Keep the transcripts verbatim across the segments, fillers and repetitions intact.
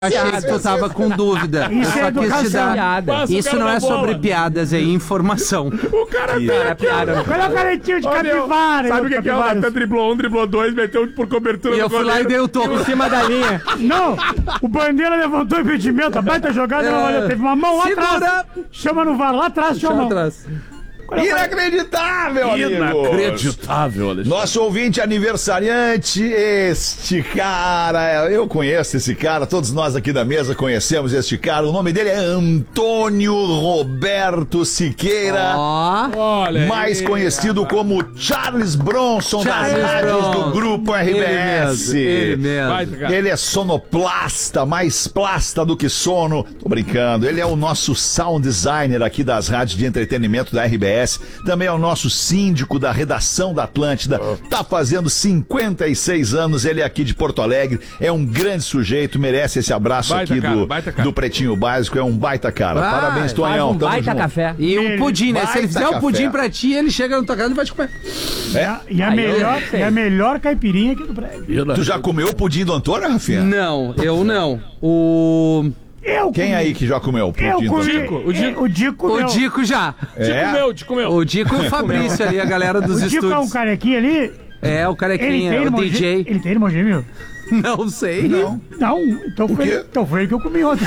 Achei que tu tava com dúvida. Isso é educação. Isso não é sobre piadas, é informação. O cara tá piada. Olha o caretinho de capivara. Sabe o que, que é? O Natan driblou um, driblou dois, meteu por cobertura. E eu fui lá e dei o toco em cima da linha. Não, o Bandeira levantou o impedimento, a baita jogada, é. não olhou, teve uma mão lá Segura. atrás. Chama no V A R, lá atrás, chama. Chama atrás. Inacreditável, amigo! Inacreditável, Alexandre. Nosso ouvinte aniversariante, este cara, eu conheço esse cara, todos nós aqui da mesa conhecemos este cara, o nome dele é Antônio Roberto Siqueira, oh. mais aí, conhecido cara. como Charles Bronson Charles das rádios Bronson. do Grupo R B S. Ele mesmo, ele mesmo. Ele é sonoplasta, mais plasta do que sono, tô brincando, ele é o nosso sound designer aqui das rádios de entretenimento da R B S. Também é o nosso síndico da redação da Atlântida, tá fazendo cinquenta e seis anos, ele é aqui de Porto Alegre, é um grande sujeito, merece esse abraço baita aqui cara, do, do Pretinho Básico, é um baita cara. Vai, Parabéns, Tonhão. Um baita junto. café. E um pudim, né? Se ele fizer o um pudim pra ti, ele chega na tua casa e vai te comer. É? E, a melhor, e a melhor caipirinha aqui do prédio. Tu já comeu o pudim do Antônio, Rafinha? Não, eu não. O... Eu Quem comi. aí que já comeu o pudim? O Dico, o Dico. O Dico, o Dico já. É? Dico comeu, o Dico comeu. O Dico e o Fabrício ali, a galera dos o estúdios. O Dico é um carequinha ali? É, o carequinha, o D J. Ele tem irmão gêmeo? Não sei. Não. Não, então foi, então foi ele que eu comi ontem.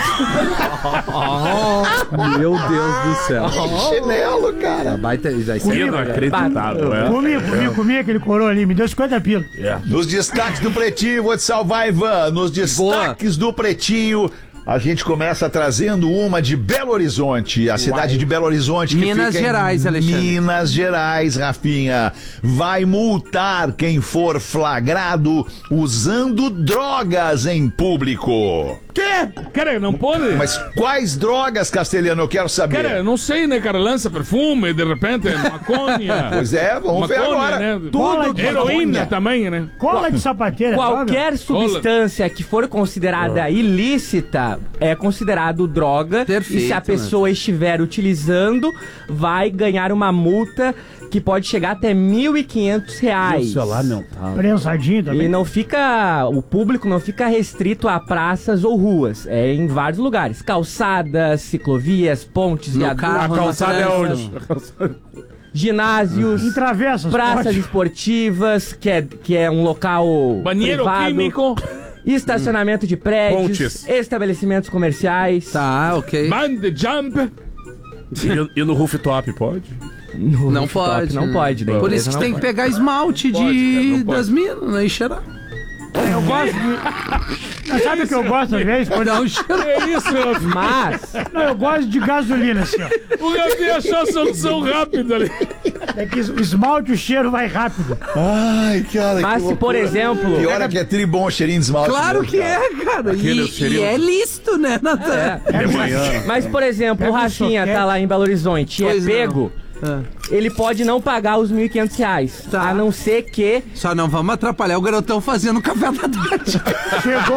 Oh, meu Deus do céu. Chinelo, cara. Baita, já Inacreditável, é. Comi, comi, comi aquele coroa ali, me deu cinquenta pila. É. Nos destaques do Pretinho, vou te salvar, Ivan. Nos destaques Boa. do Pretinho, a gente começa trazendo uma de Belo Horizonte, a cidade Uai. de Belo Horizonte. Que Minas fica Gerais, em Alexandre. Minas Gerais, Rafinha. Vai multar quem for flagrado usando drogas em público. Quê? Cara, não pode? Mas quais drogas, Castelhano? Eu quero saber. Cara, não sei, né, cara? Lança perfume, de repente, maconha. Pois é, vamos maconha, ver agora. Né? Tudo heroína também, né? Cola de sapateira. Qualquer substância que for considerada oh. ilícita é considerado droga. Perfeito, e se a pessoa né? estiver utilizando, vai ganhar uma multa que pode chegar até mil e quinhentos reais. Isso lá não tá. Prensadinho também. E não fica, o público não fica restrito a praças ou ruas. É em vários lugares. Calçadas, ciclovias, pontes, viadutos. A calçada é onde? Ginásios, travessas, praças pode. esportivas, que é, que é um local banheiro privado, químico, estacionamento de prédios, pontes, estabelecimentos comerciais. Tá, ok. Band jump. E, e no rooftop pode? No não rooftop, pode. não pode. Por isso que tem pode. que pegar esmalte Pode, de cara, das minas, né? E cheirar. Eu gosto de... Não, sabe o que eu gosto às vezes? Quando... Não, cheiro. É isso, mas... Não, eu gosto de gasolina, assim, ó. O Gabi achou a solução rápida ali. É que o esmalte, o cheiro vai rápido. Ai, cara, mas se, por exemplo... Que hora que é tri bom o cheirinho de esmalte. Claro mesmo, que cara. é, cara. E, e é lícito, né, Natan? É. De manhã. Mas, por exemplo, o Rafinha tá lá em Belo Horizonte e é pego... Ah. Ele pode não pagar os mil e quinhentos reais, tá. A não ser que... Só não vamos atrapalhar o garotão fazendo café da tarde. Chegou...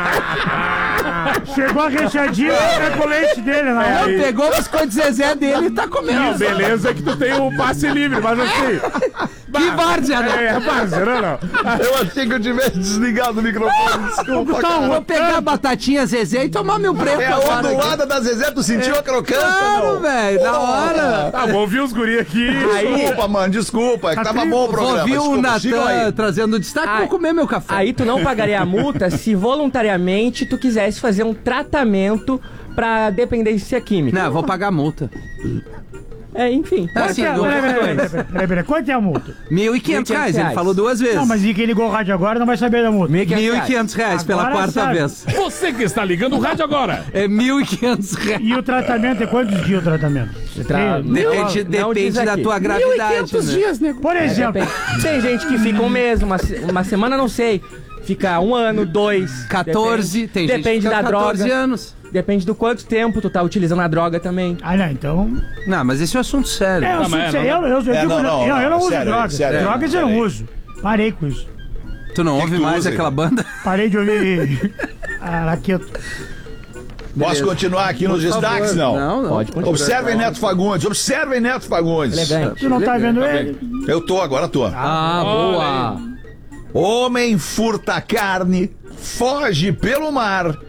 Chegou a rechadinha com o leite dele, né? É, pegou o biscoito Zezé dele e tá comendo. Não, beleza que tu tem o passe livre, mas assim... Que várzea, né? É, várzea, não, não. Eu achei que eu tivesse desligado o microfone, desculpa, Então, vou pegar a batatinha Zezé e tomar meu preto É a agora. ondulada da Zezé, tu sentiu é, a crocância, claro, velho, da hora. Tá bom, vi os guri aqui. Desculpa, mano, desculpa, é que tava bom o programa. Ouvi o Natan desculpa, trazendo destaque, Aí- vou comer meu café. Aí tu não pagaria a multa se voluntariamente tu quisesse fazer um tratamento pra dependência química. Não, vou pagar a multa. É, enfim. É assim, Peraí, do- peraí, peraí, peraí, peraí, peraí. Quanto é a multa? mil e quinhentos reais, ele falou duas vezes. Não, mas e quem ligou o rádio agora não vai saber da multa. mil e quinhentos mil e quinhentos reais pela Agora quarta sabe. vez. Você que está ligando o rádio agora. É mil e quinhentos reais. E o tratamento é quantos dias o tratamento? Tra- Tem- Depende, Não, não diz depende da aqui. tua gravidade, né? dias, né? Por exemplo, Depende. Tem gente que fica um mês, uma, se- uma semana, não sei. Fica um ano, dois. quatorze, depende, tem gente depende que fica da quatorze droga. anos. Depende do quanto tempo tu tá utilizando a droga também. ah não, então... Não, mas esse é um assunto sério. É, eu, Não, sou, mas é, eu, não- eu, eu, É, digo, não, não, eu, eu não não, uso sério, drogas. sério, drogas eu não sério. uso. Parei com isso. Tu não Que ouve que tu mais usa, aquela banda? Parei de ouvir Araqueto. Posso continuar aqui nos destaques, não? Não, não. Pode continuar. Observem Neto Fagundes, observem Neto Fagundes. Elegante. Tu não tá vendo ele? Eu tô, agora tô. Ah, boa. Homem furta carne, foge pelo mar